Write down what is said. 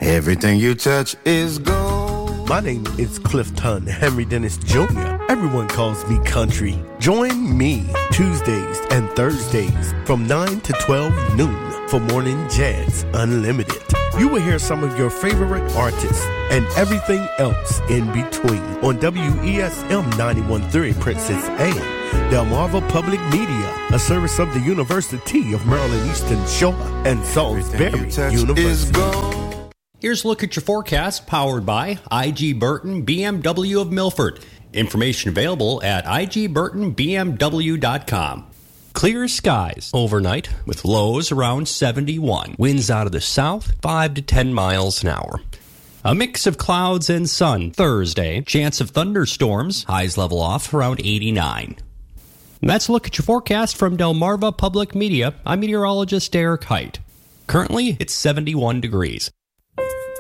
Everything you touch is gold. My name is Clifton Henry Dennis Jr. Everyone calls me Country. Join me Tuesdays and Thursdays from 9 to 12 noon for Morning Jazz Unlimited. You will hear some of your favorite artists and everything else in between on WESM 91.3 Princess AM, Delmarva Public Media, a service of the University of Maryland Eastern Shore and Salisbury University. Here's a look at your forecast powered by I.G. Burton BMW of Milford. Information available at igburtonbmw.com. Clear skies overnight with lows around 71. Winds out of the south 5 to 10 miles an hour. A mix of clouds and sun Thursday. Chance of thunderstorms. Highs level off around 89. And that's a look at your forecast from Delmarva Public Media. I'm meteorologist Derek Height. Currently, it's 71 degrees.